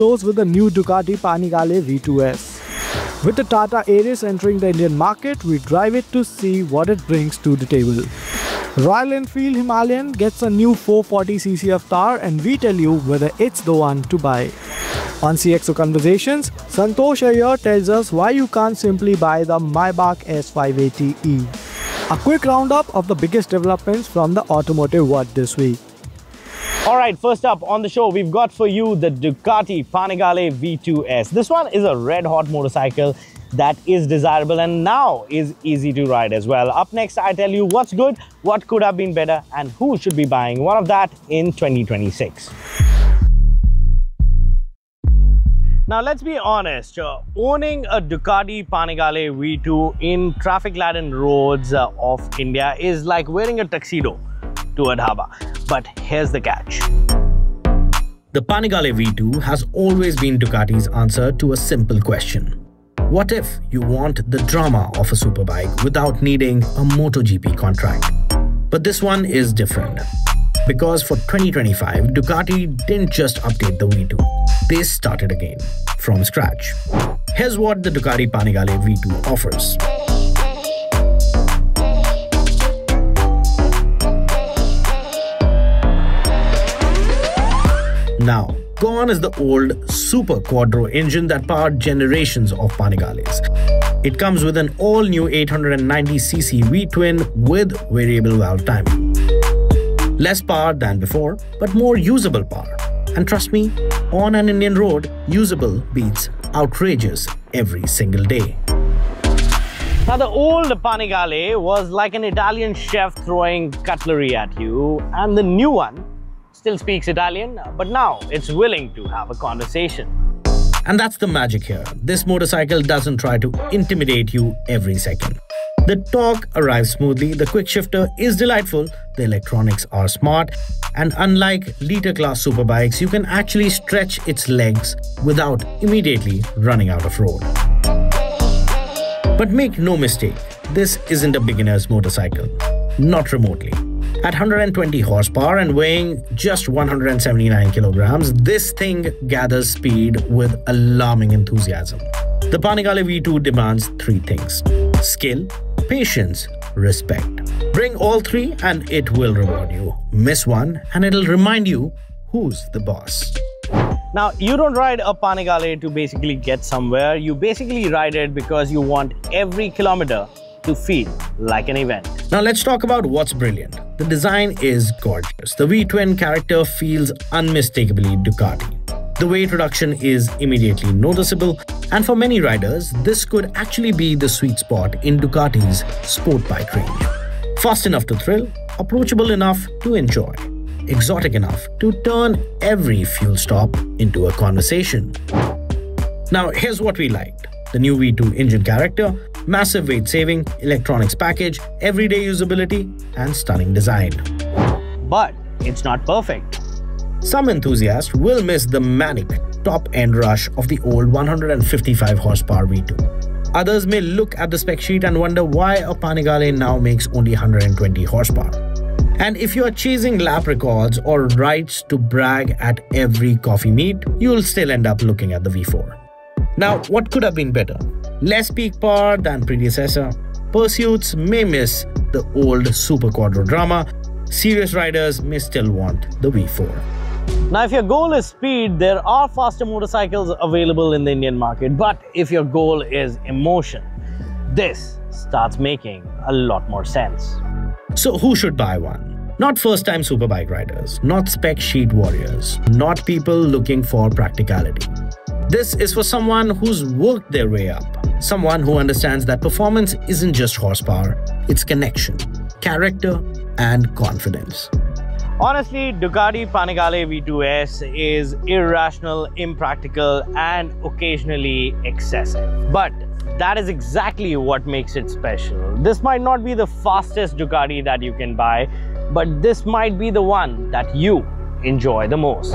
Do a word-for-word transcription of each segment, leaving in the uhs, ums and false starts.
Close with the new Ducati Panigale V two S. With the Tata Aries entering the Indian market, we drive it to see what it brings to the table. Royal Enfield Himalayan gets a new four forty c c avatar and we tell you whether it's the one to buy. On C X O Conversations, Santosh Iyer tells us why you can't simply buy the Maybach S five eighty E. A quick roundup of the biggest developments from the automotive world this week. Alright, first up on the show, we've got for you the Ducati Panigale V two S. This one is a red-hot motorcycle that is desirable and now is easy to ride as well. Up next, I tell you what's good, what could have been better, and who should be buying one of that in twenty twenty-six. Now, let's be honest, uh, owning a Ducati Panigale V two in traffic-laden roads uh, of India is like wearing a tuxedo to a dhaba. But here's the catch. The Panigale V two has always been Ducati's answer to a simple question. What if you want the drama of a superbike without needing a MotoGP contract? But this one is different. Because for twenty twenty-five, Ducati didn't just update the V two. They started again, from scratch. Here's what the Ducati Panigale V two offers. Now, gone is the old Super Quattro engine that powered generations of Panigales. It comes with an all-new eight hundred ninety c c V-twin with variable valve timing. Less power than before, but more usable power. And trust me, on an Indian road, usable beats outrageous every single day. Now, the old Panigale was like an Italian chef throwing cutlery at you, and the new one still speaks Italian, but now it's willing to have a conversation. And that's the magic here. This motorcycle doesn't try to intimidate you every second. The torque arrives smoothly, the quick shifter is delightful, the electronics are smart, and unlike liter-class superbikes, you can actually stretch its legs without immediately running out of road. But make no mistake, this isn't a beginner's motorcycle. Not remotely. At one hundred twenty horsepower and weighing just one hundred seventy-nine kilograms, this thing gathers speed with alarming enthusiasm. The Panigale V two demands three things: skill, patience, respect. Bring all three and it will reward you. Miss one and it'll remind you who's the boss. Now, you don't ride a Panigale to basically get somewhere. You basically ride it because you want every kilometer to feel like an event. Now let's talk about what's brilliant. The design is gorgeous. The V-twin character feels unmistakably Ducati. The weight reduction is immediately noticeable, and for many riders, this could actually be the sweet spot in Ducati's sport bike range. Fast enough to thrill, approachable enough to enjoy, exotic enough to turn every fuel stop into a conversation. Now here's what we liked. The new V two engine character, massive weight saving, electronics package, everyday usability, and stunning design. But it's not perfect. Some enthusiasts will miss the manic top-end rush of the old one hundred fifty-five horsepower V two. Others may look at the spec sheet and wonder why a Panigale now makes only one hundred twenty horsepower. And if you are chasing lap records or rights to brag at every coffee meet, you'll still end up looking at the V four. Now, what could have been better? Less peak power than predecessor. Pursuits may miss the old Super Quattro drama. Serious riders may still want the V four. Now, if your goal is speed, there are faster motorcycles available in the Indian market. But if your goal is emotion, this starts making a lot more sense. So who should buy one? Not first-time superbike riders, not spec sheet warriors, not people looking for practicality. This is for someone who's worked their way up, someone who understands that performance isn't just horsepower, it's connection, character, and confidence. Honestly, Ducati Panigale V two S is irrational, impractical, and occasionally excessive. But that is exactly what makes it special. This might not be the fastest Ducati that you can buy, but this might be the one that you enjoy the most.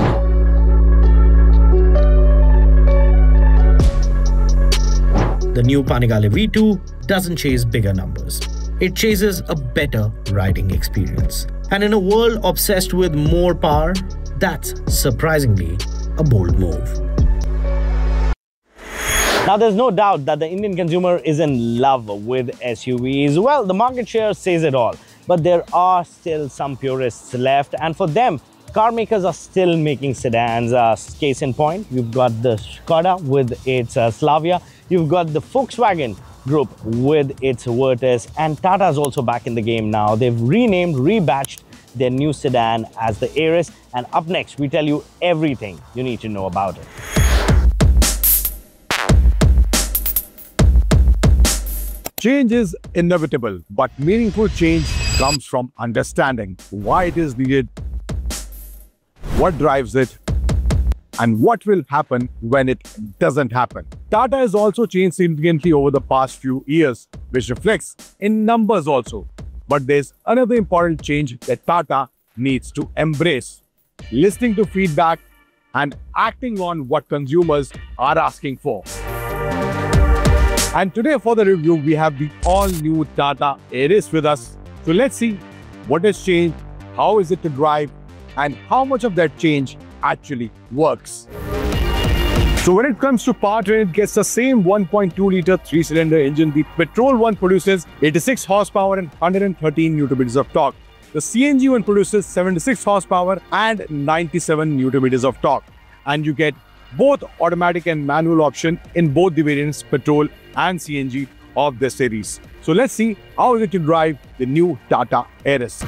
The new Panigale V two doesn't chase bigger numbers. It chases a better riding experience. And in a world obsessed with more power, that's surprisingly a bold move. Now, there's no doubt that the Indian consumer is in love with S U Vs. Well, the market share says it all, but there are still some purists left, and for them, car makers are still making sedans. Uh, case in point, you've got the Skoda with its uh, Slavia, you've got the Volkswagen Group with its Virtus, and Tata is also back in the game now. They've renamed, rebadged their new sedan as the Aries, and up next, we tell you everything you need to know about it. Change is inevitable, but meaningful change comes from understanding why it is needed, what drives it, and what will happen when it doesn't happen. Tata has also changed significantly over the past few years, which reflects in numbers also. But there's another important change that Tata needs to embrace: listening to feedback and acting on what consumers are asking for. And today for the review, we have the all-new Tata Aries with us. So let's see what has changed, how is it to drive, and how much of that change actually works. So when it comes to powertrain, it gets the same one point two litre three-cylinder engine. The petrol one produces eighty-six horsepower and one hundred thirteen newton meters of torque. The C N G one produces seventy-six horsepower and ninety-seven newton meters of torque. And you get both automatic and manual option in both the variants, petrol and C N G of this series. So let's see how is it to drive the new Tata Aries.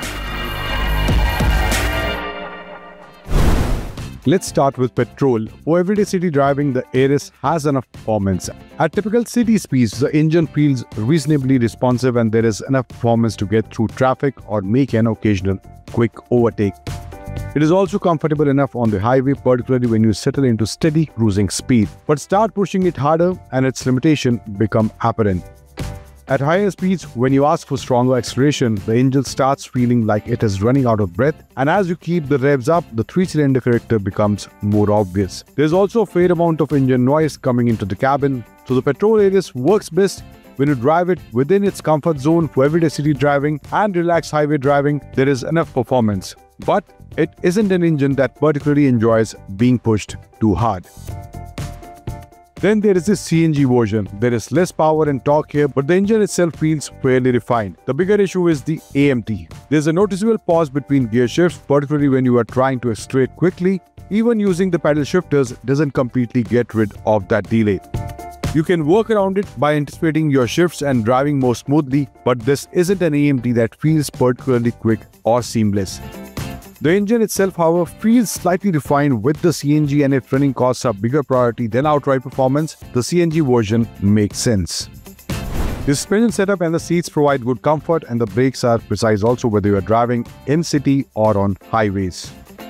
Let's start with petrol. For everyday city driving, the Aries has enough performance. At typical city speeds, the engine feels reasonably responsive and there is enough performance to get through traffic or make an occasional quick overtake. It is also comfortable enough on the highway, particularly when you settle into steady cruising speed. But start pushing it harder and its limitation become apparent. At higher speeds, when you ask for stronger acceleration, the engine starts feeling like it is running out of breath, and as you keep the revs up, the three-cylinder character becomes more obvious. There's also a fair amount of engine noise coming into the cabin, so the petrol Aries works best when you drive it within its comfort zone. For everyday city driving and relaxed highway driving, there is enough performance. But it isn't an engine that particularly enjoys being pushed too hard. Then there is the C N G version. There is less power and torque here, but the engine itself feels fairly refined. The bigger issue is the A M T. There's a noticeable pause between gear shifts, particularly when you are trying to accelerate quickly. Even using the pedal shifters doesn't completely get rid of that delay. You can work around it by anticipating your shifts and driving more smoothly, but this isn't an A M T that feels particularly quick or seamless. The engine itself, however, feels slightly refined with the C N G, and if running costs are a bigger priority than outright performance, the C N G version makes sense. The suspension setup and the seats provide good comfort, and the brakes are precise also whether you are driving in city or on highways.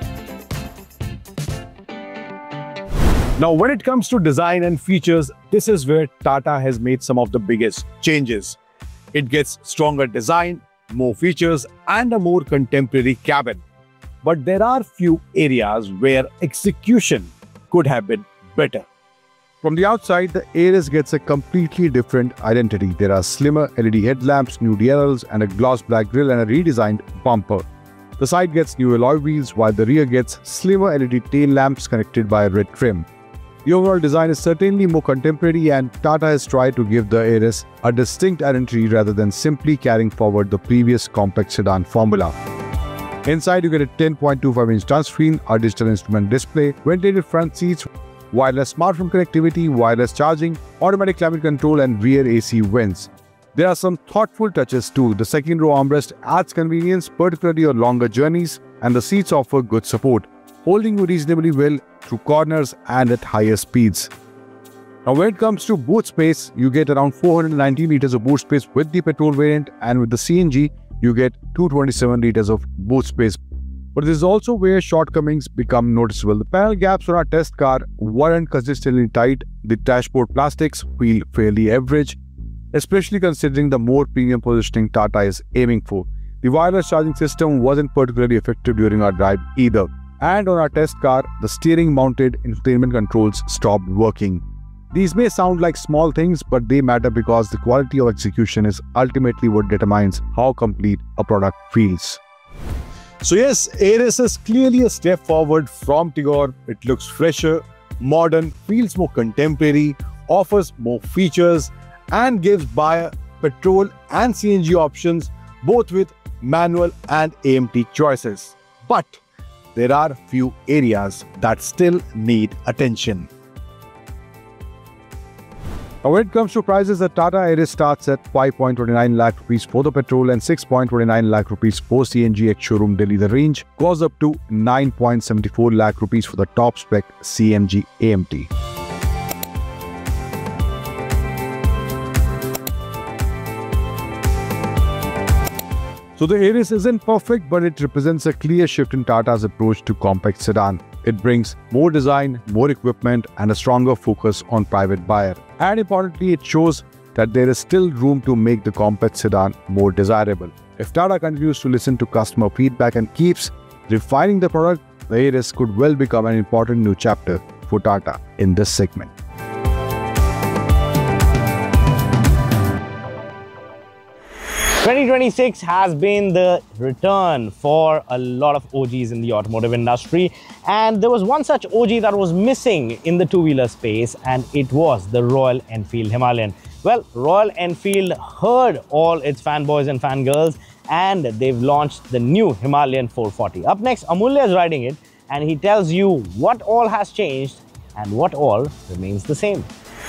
Now, when it comes to design and features, this is where Tata has made some of the biggest changes. It gets stronger design, more features, and a more contemporary cabin. But there are few areas where execution could have been better. From the outside, the Aries gets a completely different identity. There are slimmer L E D headlamps, new D L Ls, and a gloss black grille and a redesigned bumper. The side gets new alloy wheels, while the rear gets slimmer L E D tail lamps connected by a red trim. The overall design is certainly more contemporary, and Tata has tried to give the Aries a distinct identity rather than simply carrying forward the previous compact sedan formula. Inside, you get a ten point two five inch touchscreen, a digital instrument display, ventilated front seats, wireless smartphone connectivity, wireless charging, automatic climate control, and rear A C vents. There are some thoughtful touches too. The second row armrest adds convenience, particularly on longer journeys, and the seats offer good support, holding you reasonably well through corners and at higher speeds. Now, when it comes to boot space, you get around four hundred nineteen liters of boot space with the petrol variant, and with the C N G, you get two hundred twenty-seven liters of boot space. But this is also where shortcomings become noticeable. The panel gaps on our test car weren't consistently tight. The dashboard plastics feel fairly average, especially considering the more premium positioning Tata is aiming for. The wireless charging system wasn't particularly effective during our drive either. And on our test car, the steering-mounted infotainment controls stopped working. These may sound like small things, but they matter because the quality of execution is ultimately what determines how complete a product feels. So yes, Aries is clearly a step forward from Tigor. It looks fresher, modern, feels more contemporary, offers more features and gives buyer petrol and C N G options, both with manual and A M T choices. But there are few areas that still need attention. Now, when it comes to prices, the Tata Aries starts at five point two nine lakh rupees for the petrol and six point two nine lakh rupees for C N G at showroom Delhi. The range goes up to nine point seven four lakh rupees for the top spec C M G A M T. So the Aries isn't perfect, but it represents a clear shift in Tata's approach to compact sedan. It brings more design, more equipment, and a stronger focus on private buyer. And importantly, it shows that there is still room to make the compact sedan more desirable. If Tata continues to listen to customer feedback and keeps refining the product, the Aries could well become an important new chapter for Tata in this segment. twenty twenty-six has been the return for a lot of O Gs in the automotive industry, and there was one such O G that was missing in the two-wheeler space, and it was the Royal Enfield Himalayan. Well, Royal Enfield heard all its fanboys and fangirls, and they've launched the new Himalayan four forty. Up next, Amulya is riding it, and he tells you what all has changed and what all remains the same.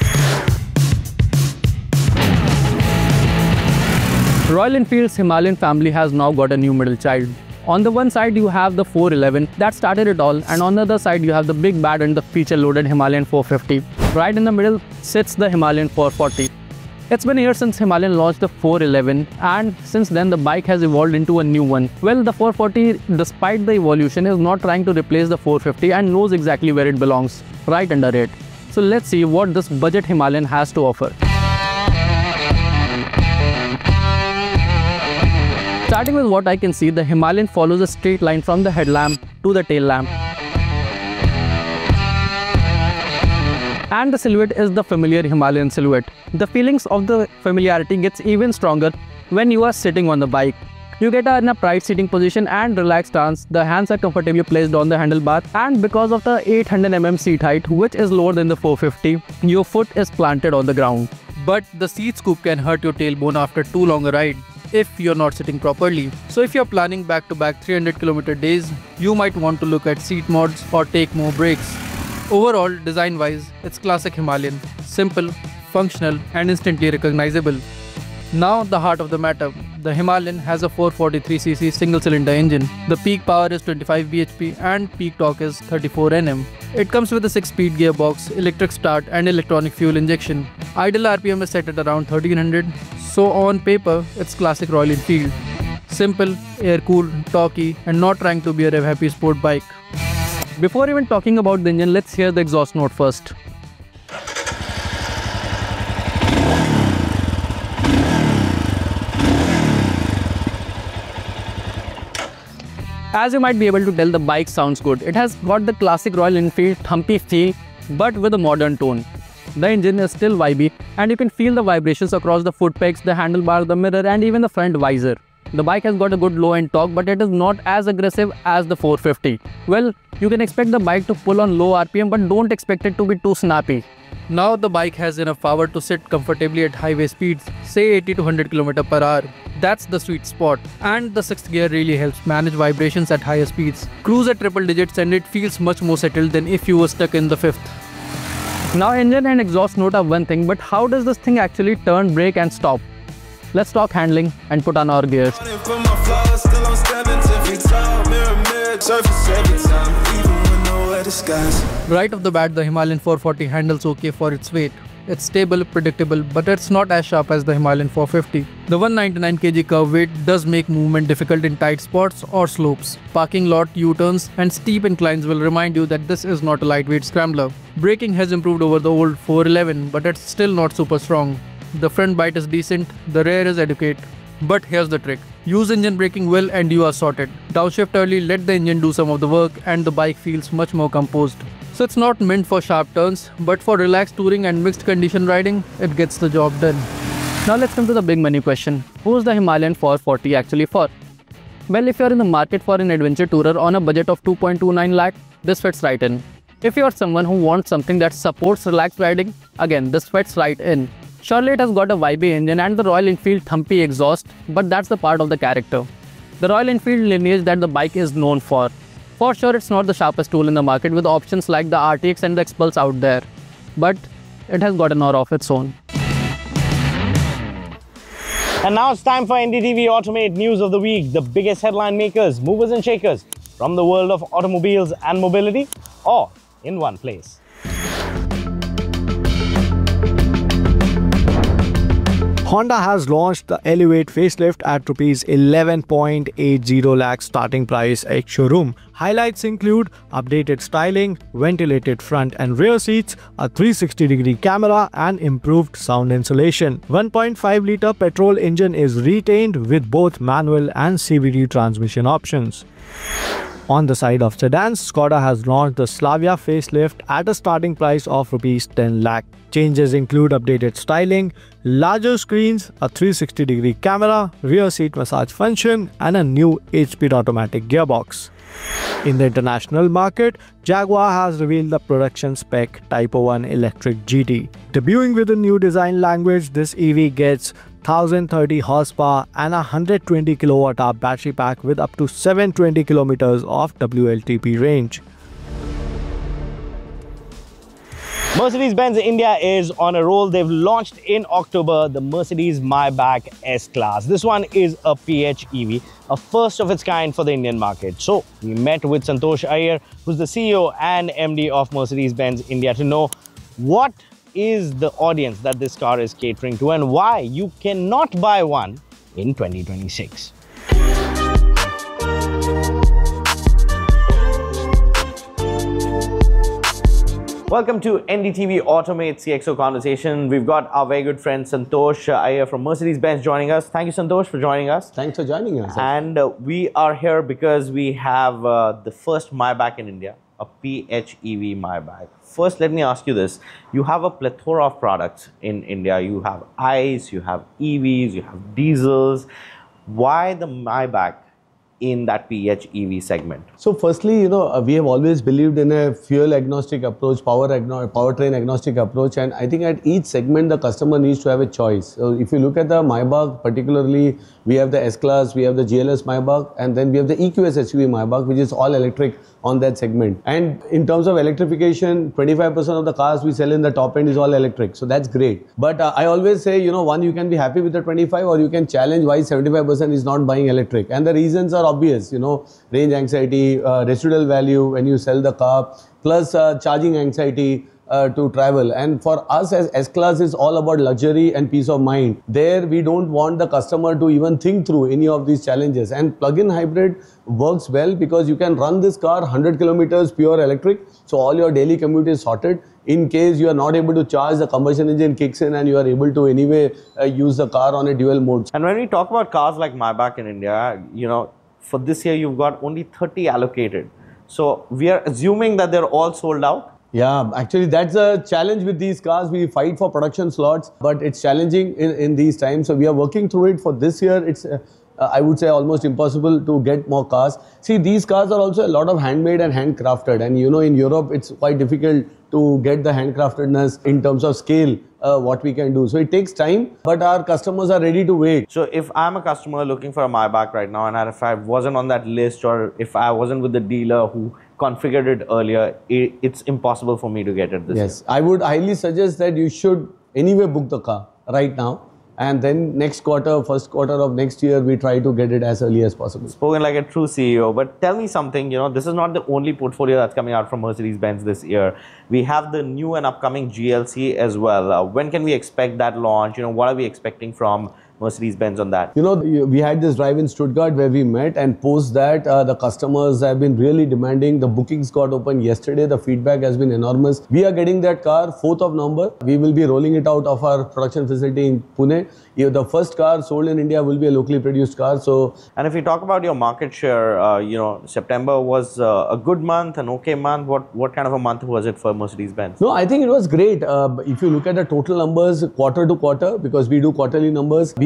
Royal Enfield's Himalayan family has now got a new middle child. On the one side you have the four eleven that started it all, and on the other side you have the big bad and the feature-loaded Himalayan four fifty. Right in the middle sits the Himalayan four forty. It's been years since Himalayan launched the four eleven, and since then the bike has evolved into a new one. Well, the four forty, despite the evolution, is not trying to replace the four fifty and knows exactly where it belongs, right under it. So let's see what this budget Himalayan has to offer. Starting with what I can see, the Himalayan follows a straight line from the headlamp to the tail lamp. And the silhouette is the familiar Himalayan silhouette. The feelings of the familiarity gets even stronger when you are sitting on the bike. You get in a pride seating position and relaxed stance. The hands are comfortably placed on the handlebar, and because of the eight hundred millimeter seat height, which is lower than the four fifty, your foot is planted on the ground. But the seat scoop can hurt your tailbone after too long a ride if you're not sitting properly. So if you're planning back-to-back three hundred kilometer days, you might want to look at seat mods or take more breaks. Overall, design-wise, it's classic Himalayan, simple, functional, and instantly recognizable. Now the heart of the matter. The Himalayan has a four forty-three c c single-cylinder engine. The peak power is twenty-five b h p and peak torque is thirty-four newton meters. It comes with a six-speed gearbox, electric start, and electronic fuel injection. Idle R P M is set at around thirteen hundred. So on paper, it's classic Royal Enfield. Simple, air-cooled, torquey, and not trying to be a rev-happy sport bike. Before even talking about the engine, let's hear the exhaust note first. As you might be able to tell, the bike sounds good. It has got the classic Royal Enfield thumpy feel, but with a modern tone. The engine is still vibey, and you can feel the vibrations across the foot pegs, the handlebar, the mirror, and even the front visor. The bike has got a good low-end torque, but it is not as aggressive as the four fifty. Well, you can expect the bike to pull on low R P M, but don't expect it to be too snappy. Now the bike has enough power to sit comfortably at highway speeds, say eighty to one hundred kilometers per hour. That's the sweet spot. And the sixth gear really helps manage vibrations at higher speeds. Cruise at triple digits and it feels much more settled than if you were stuck in the fifth. Now engine and exhaust note are one thing, but how does this thing actually turn, brake and stop? Let's talk handling and put on our gears. Right off the bat, the Himalayan four forty handles okay for its weight. It's stable, predictable, but it's not as sharp as the Himalayan four fifty. The one hundred ninety-nine kilograms curve weight does make movement difficult in tight spots or slopes. Parking lot, U-turns and steep inclines will remind you that this is not a lightweight scrambler. Braking has improved over the old four eleven, but it's still not super strong. The front bite is decent, the rear is adequate. But here's the trick. Use engine braking well and you are sorted. Downshift early, let the engine do some of the work, and the bike feels much more composed. So it's not meant for sharp turns, but for relaxed touring and mixed condition riding, it gets the job done. Now let's come to the big money question. Who's the Himalayan four forty actually for? Well, if you're in the market for an adventure tourer on a budget of two point two nine lakh, this fits right in. If you are someone who wants something that supports relaxed riding, again this fits right in. Surely it has got a vibey engine and the Royal Enfield thumpy exhaust, but that's the part of the character. The Royal Enfield lineage that the bike is known for. For sure it's not the sharpest tool in the market with options like the R T X and the Xpulse out there, but it has got an aura of its own. And now it's time for N D T V Automate News of the Week, the biggest headline makers, movers and shakers from the world of automobiles and mobility, all in one place. Honda has launched the Elevate facelift at rupees eleven point eight zero lakh starting price ex-showroom. Highlights include updated styling, ventilated front and rear seats, a three sixty degree camera and improved sound insulation. one point five litre petrol engine is retained with both manual and C V T transmission options. On the side of sedans, Skoda has launched the Slavia facelift at a starting price of rupees ten lakh. Changes include updated styling, larger screens, a three sixty degree camera, rear seat massage function, and a new eight speed automatic gearbox. In the international market, Jaguar has revealed the production spec Type one Electric G T. Debuting with a new design language, this E V gets one thousand thirty horsepower and a one hundred twenty kilowatt hour battery pack with up to seven hundred twenty kilometers of W L T P range. Mercedes-Benz India is on a roll. They've launched in October the Mercedes Maybach S-Class. This one is a P H E V, a first of its kind for the Indian market. So we met with Santosh Iyer, who's the C E O and M D of Mercedes-Benz India, to know what is the audience that this car is catering to and why you cannot buy one in twenty twenty-six. Welcome to N D T V Automate C X O Conversation. We've got our very good friend Santosh Iyer from Mercedes-Benz joining us. Thank you, Santosh, for joining us. Thanks for joining us. And uh, we are here because we have uh, the first Maybach in India, a P H E V Maybach. First, let me ask you this. You have a plethora of products in India. You have ICE, you have E Vs, you have diesels. Why the Maybach in that P H E V segment? So firstly, you know, uh, we have always believed in a fuel agnostic approach, power agno powertrain agnostic approach, and I think at each segment the customer needs to have a choice. So if you look at the Maybach, particularly we have the S-Class, we have the G L S Maybach, and then we have the E Q S S U V Maybach, which is all electric on that segment. And in terms of electrification, twenty-five percent of the cars we sell in the top end is all electric. So that's great. But uh, I always say, you know, one, you can be happy with the twenty-five, or you can challenge why seventy-five percent is not buying electric. And the reasons are obvious, you know, range anxiety, uh, residual value when you sell the car, plus uh, charging anxiety uh, to travel. And for us as S-Class is all about luxury and peace of mind. There we don't want the customer to even think through any of these challenges. And plug-in hybrid works well because you can run this car one hundred kilometers pure electric. So all your daily commute is sorted. In case you are not able to charge, the combustion engine kicks in and you are able to anyway uh, use the car on a dual mode. And when we talk about cars like Maybach in India, you know, for this year you've got only thirty allocated. So we are assuming that they're all sold out. Yeah, actually that's a challenge with these cars. We fight for production slots, but it's challenging in, in these times. So we are working through it. For this year, it's uh, uh, I would say almost impossible to get more cars. See, these cars are also a lot of handmade and handcrafted. And you know, in Europe, it's quite difficult to get the handcraftedness in terms of scale, uh, what we can do. So it takes time, but our customers are ready to wait. So if I'm a customer looking for a Maybach right now, and if I wasn't on that list, or if I wasn't with the dealer who configured it earlier, it, it's impossible for me to get it this Yes, year. I would highly suggest that you should anyway book the car right now. And then next quarter, first quarter of next year, we try to get it as early as possible. Spoken like a true C E O. But tell me something, you know, this is not the only portfolio that's coming out from Mercedes-Benz this year. We have the new and upcoming G L C as well. Uh, when can we expect that launch? You know, what are we expecting from Mercedes-Benz on that? You know, we had this drive in Stuttgart where we met, and post that uh, the customers have been really demanding. The bookings got open yesterday. The feedback has been enormous. We are getting that car fourth of November. We will be rolling it out of our production facility in Pune. The first car sold in India will be a locally produced car. So, and if we talk about your market share, uh, you know, September was uh, a good month, an okay month. What what kind of a month was it for Mercedes-Benz? No, I think it was great. Uh, if you look at the total numbers quarter to quarter, because we do quarterly numbers, we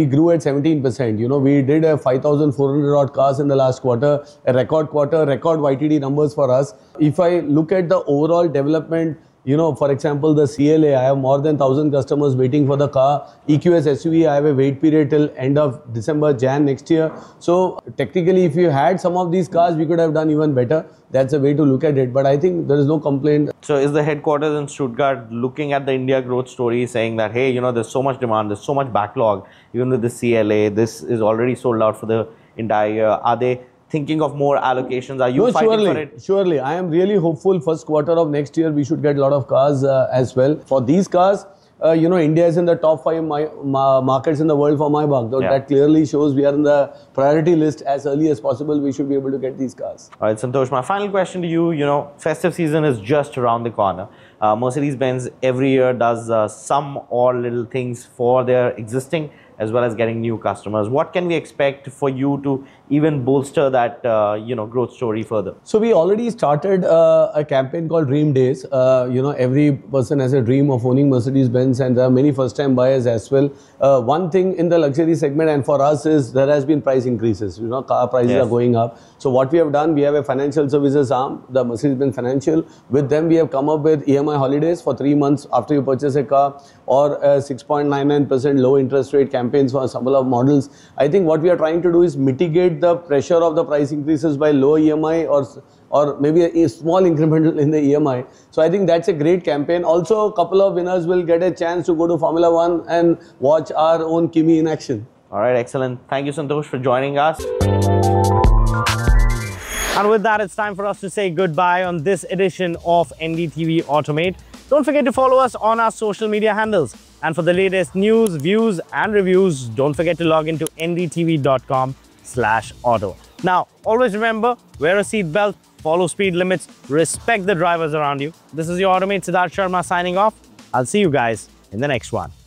we grew at seventeen percent. You know, we did a five thousand four hundred odd cars in the last quarter, a record quarter, record Y T D numbers for us. If I look at the overall development, you know, for example, the C L A, I have more than one thousand customers waiting for the car. E Q S S U V, I have a wait period till end of December, Jan next year. So technically, if you had some of these cars, we could have done even better. That's a way to look at it. But I think there is no complaint. So is the headquarters in Stuttgart looking at the India growth story, saying that, hey, you know, there's so much demand, there's so much backlog, even with the C L A, this is already sold out for the entire year. Are they thinking of more allocations? Are you no, fighting surely, for it? Surely. I am really hopeful first quarter of next year we should get a lot of cars uh, as well. For these cars, uh, you know, India is in the top five my, ma markets in the world for Maybach. So yeah. That clearly shows we are in the priority list as early as possible. We should be able to get these cars. All right, Santosh, my final question to you, you know, festive season is just around the corner. Uh, Mercedes-Benz every year does uh, some or little things for their existing as well as getting new customers. What can we expect for you to even bolster that, uh, you know, growth story further? So we already started uh, a campaign called Dream Days. Uh, you know, every person has a dream of owning Mercedes-Benz, and there are many first-time buyers as well. Uh, one thing in the luxury segment, and for us, is there has been price increases. You know, car prices yes. are going up. So what we have done, we have a financial services arm, the Mercedes-Benz Financial. With them, we have come up with E M I holidays for three months after you purchase a car, or a six point nine nine percent low interest rate campaigns for a couple of models. I think what we are trying to do is mitigate the pressure of the price increases by low E M I or or maybe a, a small incremental in the E M I. So I think that's a great campaign. Also, a couple of winners will get a chance to go to Formula One and watch our own Kimi in action. All right, excellent. Thank you, Santosh, for joining us. And with that, it's time for us to say goodbye on this edition of N D T V Automate. Don't forget to follow us on our social media handles. And for the latest news, views, and reviews, don't forget to log into N D T V dot com slash auto. Now, always remember, wear a seatbelt, follow speed limits, respect the drivers around you. This is your Automate Siddharth Sharma signing off. I'll see you guys in the next one.